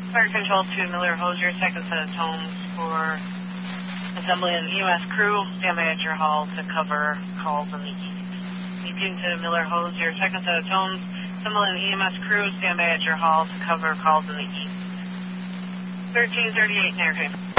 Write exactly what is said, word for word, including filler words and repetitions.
Fire Control to Miller Hosier, second set of tones for assembly and E M S crew. Stand by at your hall to cover calls in the east. eighteen to Miller Hosier, second set of tones. Assembly and E M S crew. Stand by at your hall to cover calls in the east. thirteen thirty-eight, Nair.